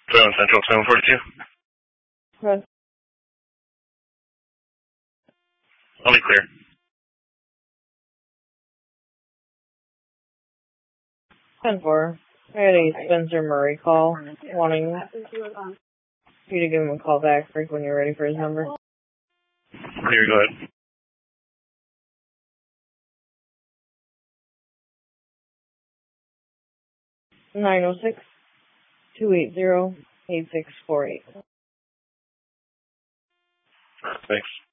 Central 742. Good. I'll be clear. Ten four. I had a Spencer Murray call wanting you to give him a call back, Rick, when you're ready for his number. Here, go ahead. 906-280-8648. Thanks.